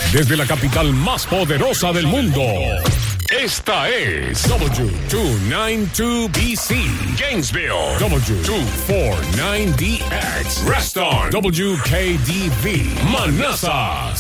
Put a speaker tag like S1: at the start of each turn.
S1: Desde la capital más poderosa del mundo. Esta es W292BC, Gainesville, W249DX, Reston, WKDV, Manassas.